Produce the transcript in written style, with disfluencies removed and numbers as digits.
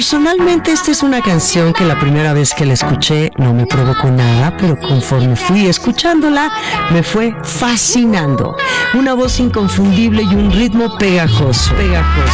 Personalmente esta es una canción que la primera vez que la escuché no me provocó nada, pero conforme fui escuchándola me fue fascinando. Una voz inconfundible y un ritmo pegajoso.